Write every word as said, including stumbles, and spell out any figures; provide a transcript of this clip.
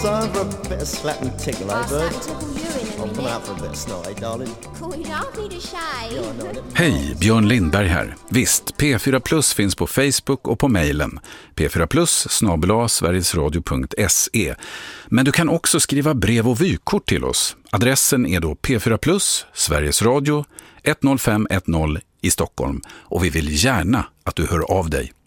Time for a bit of slap and tickle, eh, bird? I'll come out for a bit of snot, eh, darling? Hej, Björn Lindberg här. Visst, P fyra Plus finns på Facebook och på mejlen p fyra plus snabel-a sverigesradio punkt se. Men du kan också skriva brev och vykort till oss. Adressen är då P fyra Plus, Sveriges Radio, ett noll fem ett noll i Stockholm. Och vi vill gärna att du hör av dig.